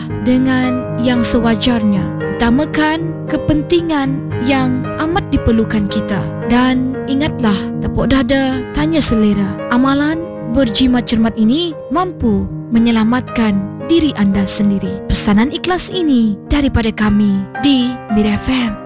dengan yang sewajarnya. Utamakan kepentingan yang amat diperlukan kita. Dan ingatlah, tepuk dada, tanya selera. Amalan berjimat cermat ini mampu menyelamatkan diri anda sendiri. Pesanan ikhlas ini daripada kami di Mira FM.